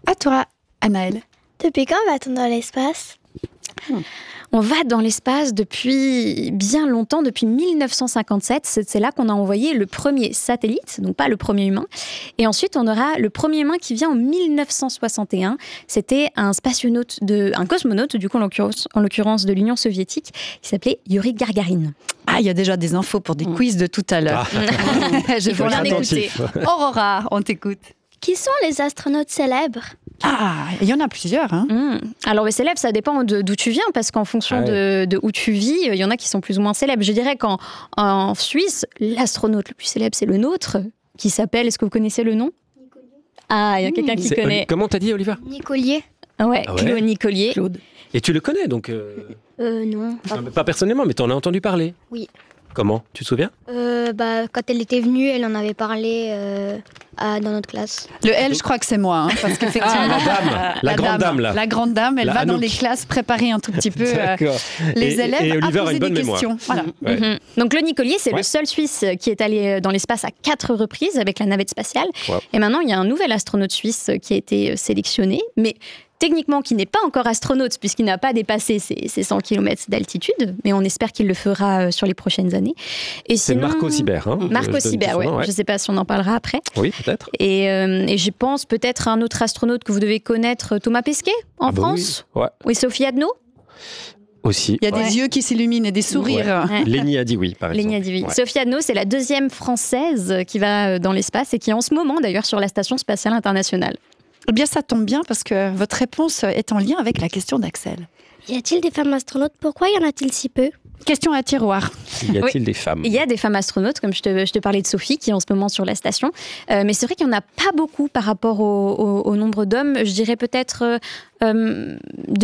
À toi, Anaëlle. Depuis quand va-t-on dans l'espace ? On va dans l'espace depuis bien longtemps, depuis 1957. C'est là qu'on a envoyé le premier satellite, donc pas le premier humain. Et ensuite, on aura le premier humain qui vient en 1961. C'était un cosmonaute, du coup, en l'occurrence de l'Union soviétique, qui s'appelait Yuri Gagarin. Ah, il y a déjà des infos pour des quiz de tout à l'heure. Je veux bien écouter. Aurora, on t'écoute. Qui sont les astronautes célèbres ? Ah, il y en a plusieurs. Hein. Alors, les célèbres, ça dépend d'où tu viens, parce qu'en fonction de où tu vis, il y en a qui sont plus ou moins célèbres. Je dirais qu'en Suisse, l'astronaute le plus célèbre, c'est le nôtre, qui s'appelle, est-ce que vous connaissez le nom ? Ah, il y a quelqu'un qui connaît. Comment t'as dit, Oliver ? Nicolier. Ouais, Claude Nicolier. Claude. Et tu le connais, donc Non. pas personnellement, mais t'en as entendu parler. Oui. Comment ? Tu te souviens ? Quand elle était venue, elle en avait parlé dans notre classe. Le L, je crois que c'est moi, hein, parce qu'effectivement... la grande dame, là. La grande dame, elle La va dans Anouk. les classes préparer un tout petit peu les élèves et Oliver à a poser une bonne des mémoire. questions. Voilà. Ouais. Donc, Claude Nicolier, c'est Ouais. le seul Suisse qui est allé dans l'espace à 4 reprises avec la navette spatiale. Wow. Et maintenant, il y a un nouvel astronaute suisse qui a été sélectionné, mais techniquement qui n'est pas encore astronaute puisqu'il n'a pas dépassé ses 100 km d'altitude, mais on espère qu'il le fera sur les prochaines années. Et C'est sinon, Marco Sibert. Hein, Marco Sibert, son ouais. nom, Je ne sais pas si on en parlera après. Oui, peut-être. Et je pense peut-être à un autre astronaute que vous devez connaître, Thomas Pesquet, en France. Oui. Ouais. Oui, Sophie Adno. Aussi. Il y a des yeux qui s'illuminent et des sourires. Ouais. Lénie a dit oui, par exemple. Lénie a dit oui. Ouais. Sophie Adno, c'est la deuxième française qui va dans l'espace et qui est en ce moment d'ailleurs sur la Station spatiale internationale. Eh bien, ça tombe bien parce que votre réponse est en lien avec la question d'Axel. Y a-t-il des femmes astronautes ? Pourquoi y en a-t-il si peu ? Question à tiroir. Y a-t-il des femmes ? Il y a des femmes astronautes, comme je te parlais de Sophie, qui est en ce moment sur la station. Mais c'est vrai qu'il n'y en a pas beaucoup par rapport au nombre d'hommes. Je dirais peut-être 10%,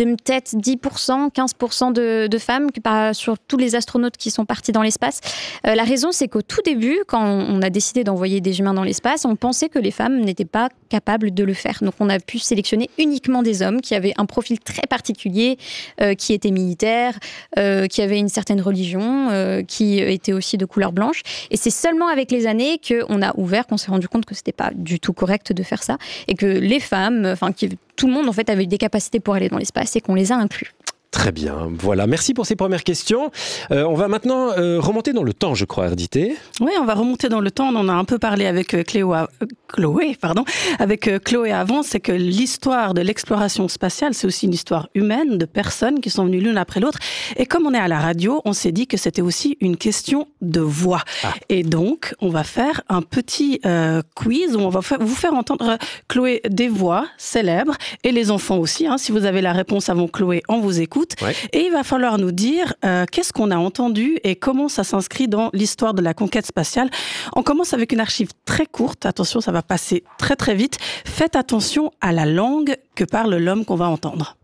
15% de femmes sur tous les astronautes qui sont partis dans l'espace. La raison, c'est qu'au tout début, quand on a décidé d'envoyer des humains dans l'espace, on pensait que les femmes n'étaient pas capables de le faire. Donc on a pu sélectionner uniquement des hommes qui avaient un profil très particulier, qui étaient militaires, qui avaient une certaine religion, qui étaient aussi de couleur blanche. Et c'est seulement avec les années qu'on a ouvert, qu'on s'est rendu compte que c'était pas du tout correct de faire ça et que les femmes, tout le monde en fait avait des capacités pour aller dans l'espace et qu'on les a inclus. Très bien, voilà. Merci pour ces premières questions. On va maintenant remonter dans le temps, je crois, RDT. Oui, on va remonter dans le temps. On en a un peu parlé avec Chloé avant. C'est que l'histoire de l'exploration spatiale, c'est aussi une histoire humaine de personnes qui sont venues l'une après l'autre. Et comme on est à la radio, on s'est dit que c'était aussi une question de voix. Et donc, on va faire un petit quiz où on va vous faire entendre, Chloé, des voix célèbres et les enfants aussi. Hein. Si vous avez la réponse avant Chloé, on vous écoute. Ouais. Et il va falloir nous dire qu'est-ce qu'on a entendu et comment ça s'inscrit dans l'histoire de la conquête spatiale. On commence avec une archive très courte. Attention, ça va passer très très vite. Faites attention à la langue que parle l'homme qu'on va entendre.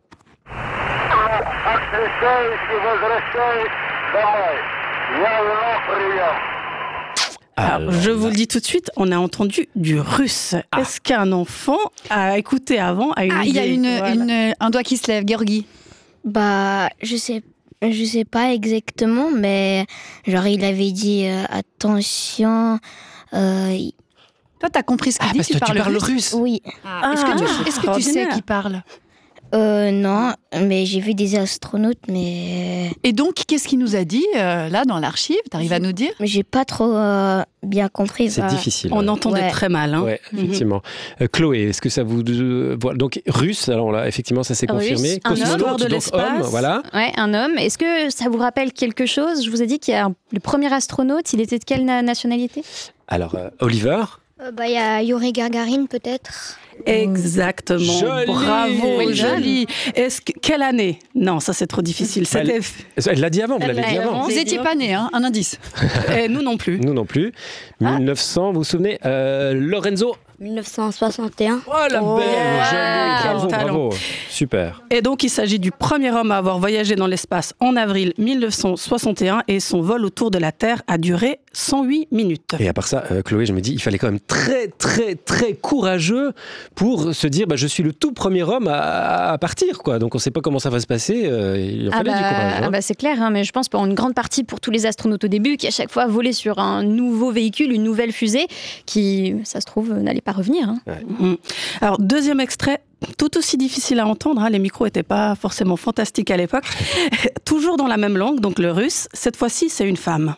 Alors, je vous le dis tout de suite, on a entendu du russe. Est-ce qu'un enfant a écouté avant, a une idée ? Il y a un doigt qui se lève, Georgi. Je sais pas exactement, mais genre il avait dit attention. Toi, t'as compris ce qu'il dit, parce que tu parles russe. Oui. Est-ce que tu sais qui parle ? Non, mais j'ai vu des astronautes, mais... Et donc, qu'est-ce qu'il nous a dit, là, dans l'archive ? T'arrives à nous dire ? J'ai pas trop bien compris. C'est difficile. On entendait très mal. Hein. Ouais, effectivement. Chloé, est-ce que ça vous... Voilà. Donc, russe, alors là, effectivement, ça s'est confirmé. Cosmonaute, donc homme, voilà. Ouais, un homme. Est-ce que ça vous rappelle quelque chose ? Je vous ai dit qu'il y a le premier astronaute, il était de quelle nationalité ? Alors, Oliver ? Il y a Yuri Gagarin, peut-être. Exactement. Joli. Bravo, joli. Quelle année ? Non, ça c'est trop difficile. Elle l'a dit avant, vous l'avez dit avant. Vous n'étiez pas nés, hein, un indice. Et nous non plus. Nous non plus. 1900, vous vous souvenez, Lorenzo 1961. Oh la belle, bravo, super. Et donc il s'agit du premier homme à avoir voyagé dans l'espace en avril 1961 et son vol autour de la Terre a duré 108 minutes. Et à part ça, Chloé, je me dis, il fallait quand même très très très courageux pour se dire, je suis le tout premier homme à partir, quoi. Donc on ne sait pas comment ça va se passer. Il fallait du courage. Hein. C'est clair, hein, mais je pense pour une grande partie pour tous les astronautes au début qui à chaque fois volaient sur un nouveau véhicule, une nouvelle fusée qui, ça se trouve, n'allait pas revenir. Hein. Ouais. Alors, deuxième extrait, tout aussi difficile à entendre. Les micros n'étaient pas forcément fantastiques à l'époque. Toujours dans la même langue, donc le russe. Cette fois-ci, c'est une femme.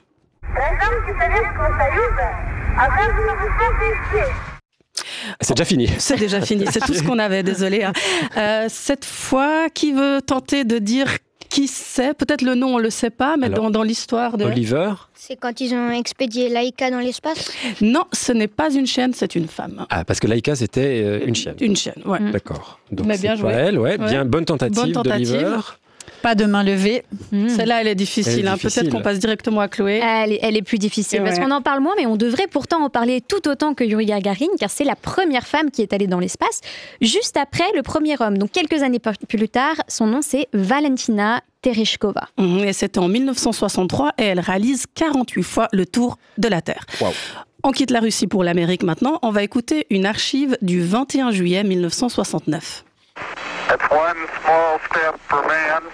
C'est déjà fini. C'est déjà fini, c'est tout ce qu'on avait, désolé. Cette fois, qui veut tenter de dire qui c'est? Peut-être le nom, on ne le sait pas, mais alors, dans l'histoire de... Oliver? C'est quand ils ont expédié Laika dans l'espace? Non, ce n'est pas une chienne, c'est une femme. Ah, parce que Laika, c'était une chienne. Une chienne, ouais. D'accord. Donc mais bien joué. Elle, ouais. Bien, bonne tentative d'Oliver. Pas de main levée. Celle-là, elle est difficile. Peut-être qu'on passe directement à Chloé. Elle est plus difficile parce qu'on en parle moins, mais on devrait pourtant en parler tout autant que Yuri Gagarin, car c'est la première femme qui est allée dans l'espace, juste après le premier homme. Donc quelques années plus tard, son nom c'est Valentina Tereshkova. Et c'était en 1963 et elle réalise 48 fois le tour de la Terre. Wow. On quitte la Russie pour l'Amérique maintenant. On va écouter une archive du 21 juillet 1969. That's one small step for man,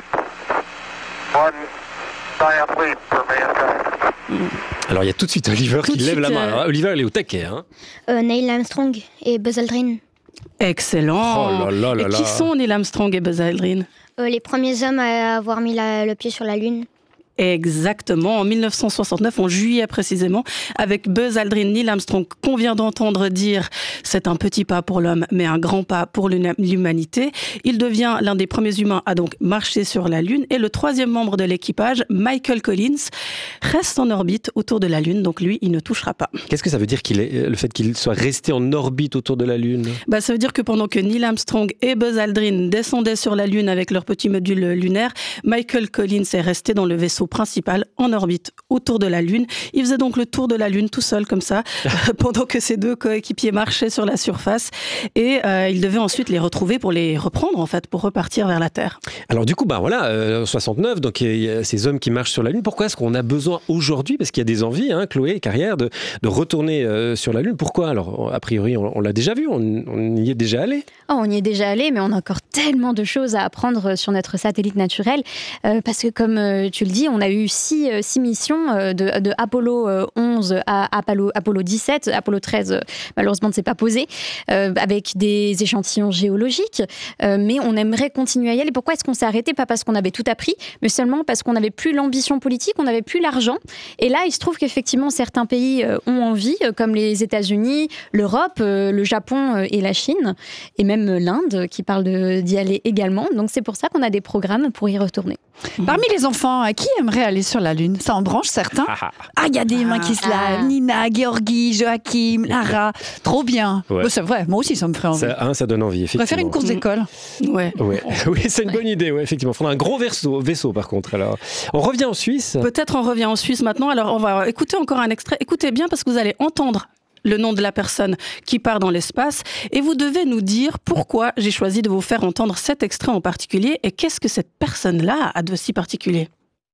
one giant leap for mankind. Alors il y a tout de suite Oliver qui lève la main. Alors, Oliver, il est au taquet. Neil Armstrong et Buzz Aldrin. Excellent. Oh là là là et qui sont Neil Armstrong et Buzz Aldrin? Les premiers hommes à avoir mis le pied sur la Lune. Exactement, en 1969, en juillet précisément, avec Buzz Aldrin, Neil Armstrong, qu'on vient d'entendre dire « c'est un petit pas pour l'homme, mais un grand pas pour l'humanité ». Il devient l'un des premiers humains à donc marcher sur la Lune. Et le troisième membre de l'équipage, Michael Collins, reste en orbite autour de la Lune, donc lui, il ne touchera pas. Qu'est-ce que ça veut dire le fait qu'il soit resté en orbite autour de la Lune? Ça veut dire que pendant que Neil Armstrong et Buzz Aldrin descendaient sur la Lune avec leur petit module lunaire, Michael Collins est resté dans le vaisseau principal en orbite autour de la Lune. Il faisait donc le tour de la Lune tout seul comme ça, pendant que ses deux coéquipiers marchaient sur la surface et il devait ensuite les retrouver pour les reprendre en fait, pour repartir vers la Terre. Alors du coup, 69, donc il y a ces hommes qui marchent sur la Lune. Pourquoi est-ce qu'on a besoin aujourd'hui, parce qu'il y a des envies, Chloé, Carrière, de retourner sur la Lune? Pourquoi? Alors a priori, on l'a déjà vu, on y est déjà allé. On y est déjà allé, mais on a encore tellement de choses à apprendre sur notre satellite naturel, parce que comme tu le dis, on a eu 6 missions de Apollo 11 à Apollo 17. Apollo 13, malheureusement, ne s'est pas posé, avec des échantillons géologiques. Mais on aimerait continuer à y aller. Pourquoi est-ce qu'on s'est arrêté? Pas parce qu'on avait tout appris, mais seulement parce qu'on n'avait plus l'ambition politique, on n'avait plus l'argent. Et là, il se trouve qu'effectivement, certains pays ont envie, comme les États-Unis, l'Europe, le Japon et la Chine, et même l'Inde, qui parle d'y aller également. Donc c'est pour ça qu'on a des programmes pour y retourner. Parmi les enfants, qui aimerait aller sur la Lune? Ça en branche certains? Il y a des mains qui se lavent. Nina, Georgie, Joachim, Lara. Trop bien. Ouais. C'est vrai, moi aussi ça me ferait envie. Ça donne envie, effectivement. On va faire une course d'école. Ouais. Oui, c'est une bonne idée, effectivement. Il faudra un gros vaisseau par contre. Alors, on revient en Suisse. Peut-être on revient en Suisse maintenant. Alors on va écouter encore un extrait. Écoutez bien parce que vous allez entendre le nom de la personne qui part dans l'espace et vous devez nous dire pourquoi j'ai choisi de vous faire entendre cet extrait en particulier et qu'est-ce que cette personne-là a de si particulier.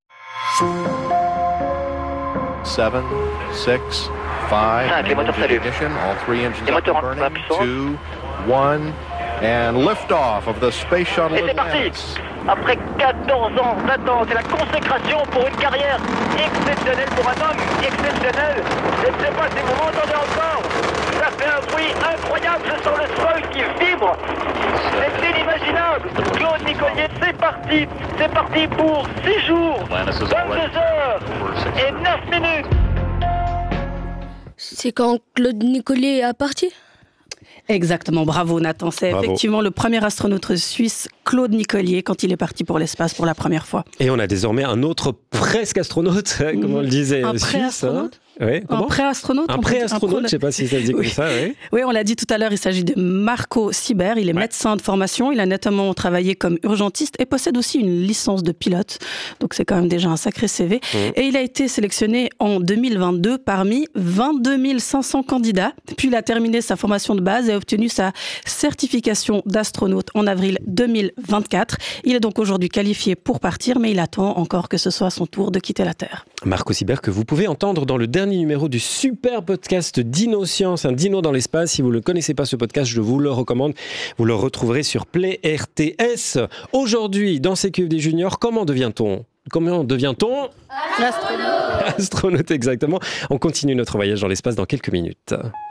7, 6, 5, les moteurs s'allument. all 3 engines Les moteurs up en and burning, puissance. 2, 1, and lift-off of the Space Shuttle Et c'est parti. Atlantis. Après 14 ans d'attente, c'est la consécration pour une carrière exceptionnelle pour un homme exceptionnel. Je ne sais pas si vous m'entendez encore. Ça fait un bruit incroyable, je sens le sol qui vibre. C'est inimaginable. Claude Nicollier, c'est parti. C'est parti pour 6 jours, 22 heures et 9 minutes. C'est quand Claude Nicollier est parti? Exactement, bravo Nathan. C'est effectivement le premier astronaute suisse, Claude Nicollier, quand il est parti pour l'espace pour la première fois. Et on a désormais un autre presque astronaute, comme on le disait, un suisse. pré-astronaute. Un pré-astronaute. Un pré-astronaute, je ne sais pas si ça se dit comme ça. Oui, on l'a dit tout à l'heure, il s'agit de Marco Sieber. Il est médecin de formation, il a notamment travaillé comme urgentiste et possède aussi une licence de pilote. Donc c'est quand même déjà un sacré CV. Et il a été sélectionné en 2022 parmi 22 500 candidats. Puis il a terminé sa formation de base et a obtenu sa certification d'astronaute en avril 2024. Il est donc aujourd'hui qualifié pour partir, mais il attend encore que ce soit son tour de quitter la Terre. Marco Sieber, que vous pouvez entendre dans le dernier numéro du super podcast Dino Science, un dino dans l'espace. Si vous ne le connaissez pas, ce podcast, je vous le recommande. Vous le retrouverez sur Play RTS. Aujourd'hui, dans CQFD Junior, comment devient-on Astronaute. Astronaute, exactement. On continue notre voyage dans l'espace dans quelques minutes.